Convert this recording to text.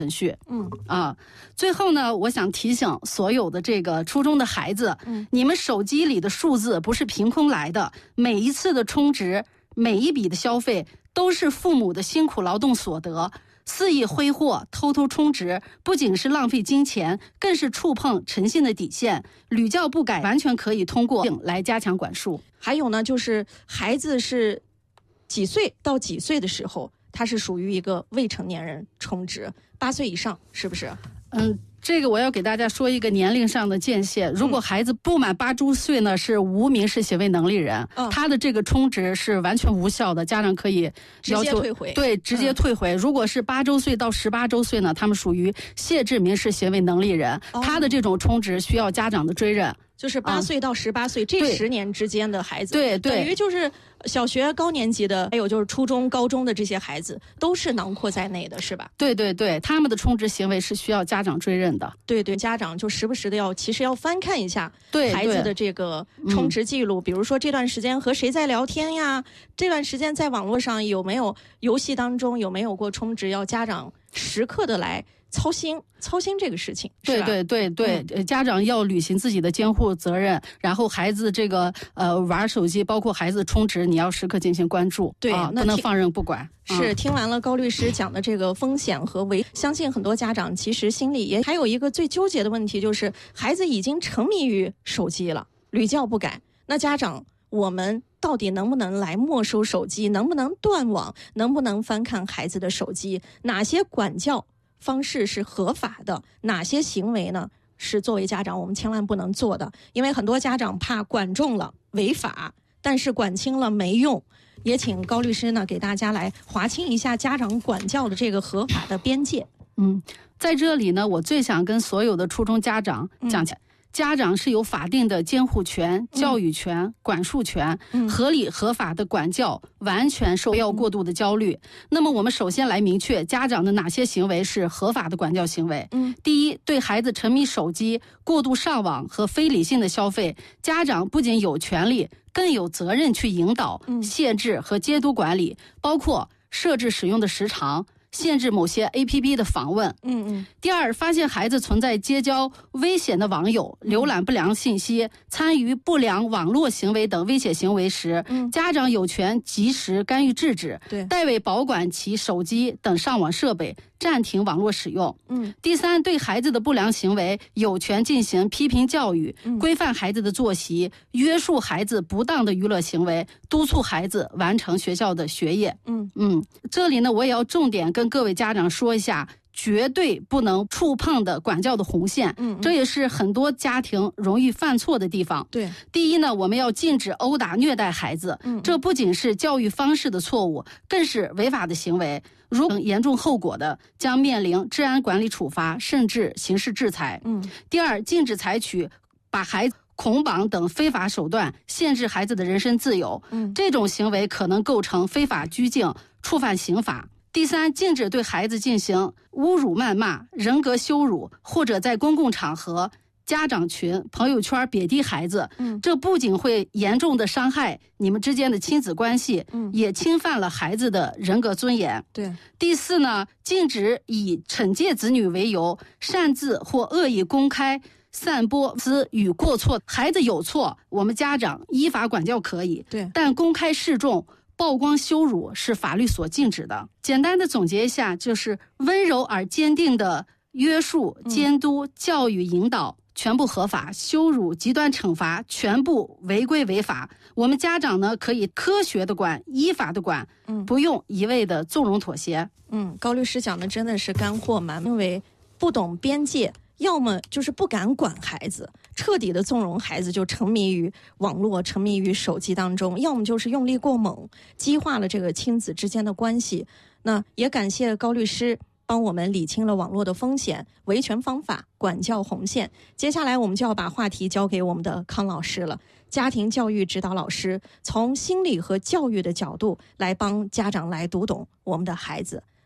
程序。最后呢，我想提醒所有的这个初中的孩子，你们手机里的数字不是凭空来的，每一次的充值，每一笔的消费都是父母的辛苦劳动所得。肆意挥霍、偷偷充值，不仅是浪费金钱，更是触碰诚信的底线。屡教不改，完全可以通过来加强管束。 还有呢，就是孩子是几岁到几岁的时候，他是属于一个未成年人充值，8岁以上，是不是？ 这个我要给大家说一个年龄上的界限。如果孩子不满8周岁呢，是无民事行为能力人，他的这个充值是完全无效的，家长可以要求直接退回。 对，直接退回。如果是8周岁到18周岁呢，他们属于限制民事行为能力人，他的这种充值需要家长的追认。 就是8岁到18岁这10年之间的孩子， 对， 等于就是小学高年级的，还有就是初中、高中的这些孩子，都是囊括在内的，是吧？ 对，他们的充值行为是需要家长追认的。 对，家长就时不时的其实要翻看一下孩子的这个充值记录，比如说这段时间和谁在聊天呀，这段时间在网络上有没有游戏当中有没有过充值，要家长时刻的来操心这个事情。 对，家长要履行自己的监护责任，然后孩子这个玩手机，包括孩子充值，你要时刻进行关注， 对， 不能放任不管。 是，听完了高律师讲的这个风险和相信很多家长其实心里也还有一个最纠结的问题，就是孩子已经沉迷于手机了，屡教不改。那家长，我们到底能不能来没收手机？能不能断网？能不能翻看孩子的手机？哪些管教方式是合法的？哪些行为呢是作为家长我们千万不能做的？因为很多家长怕管重了违法，但是管轻了没用。也请高律师呢给大家来划清一下家长管教的这个合法的边界。 在这里呢，我最想跟所有的初中家长讲起来。家长是有法定的监护权、教育权、管束权，合理合法的管教，完全不要过度的焦虑。那么我们首先来明确家长的哪些行为是合法的管教行为。第一，对孩子沉迷手机、过度上网和非理性的消费，家长不仅有权利，更有责任去引导、限制和监督管理，包括设置使用的时长，限制某些 APP 的访问。第二，发现孩子存在结交危险的网友、浏览不良信息、参与不良网络行为等危险行为时，家长有权及时干预制止，代为保管其手机等上网设备，暂停网络使用。第三，对孩子的不良行为有权进行批评教育，规范孩子的作息，约束孩子不当的娱乐行为，督促孩子完成学校的学业。这里呢，我也要重点跟各位家长说一下，绝对不能触碰的管教的红线。这也是很多家庭容易犯错的地方。第一呢，我们要禁止殴打虐待孩子，这不仅是教育方式的错误，更是违法的行为。如果严重后果的，将面临治安管理处罚，甚至刑事制裁。第二，禁止采取把孩子捆绑等非法手段限制孩子的人身自由，这种行为可能构成非法拘禁，触犯刑法。第三，禁止对孩子进行侮辱、谩骂、人格羞辱，或者在公共场合、家长群、朋友圈贬低孩子。这不仅会严重的伤害你们之间的亲子关系，也侵犯了孩子的人格尊严。第四呢，禁止以惩戒子女为由，擅自或恶意公开散播私与过错。孩子有错，我们家长依法管教可以，但公开示众、曝光羞辱是法律所禁止的。简单的总结一下，就是温柔而坚定的约束、监督、教育、引导全部合法，羞辱、极端惩罚全部违规违法。我们家长呢，可以科学的管，依法的管，不用一味的纵容妥协。 高律师讲的真的是干货满，因为不懂边界，要么就是不敢管孩子，彻底的纵容孩子就沉迷于网络、沉迷于手机当中，要么就是用力过猛，激化了这个亲子之间的关系。那也感谢高律师帮我们理清了网络的风险、维权方法、管教红线。接下来我们就要把话题交给我们的康老师了，家庭教育指导老师，从心理和教育的角度来帮家长来读懂我们的孩子。